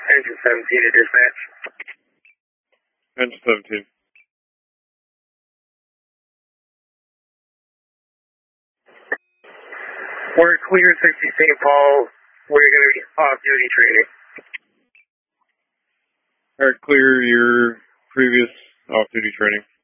Engine 17 to dispatch. Engine 17. We're clear 60 St. Paul. We're going to be off-duty training. Alright, clear your previous off-duty training.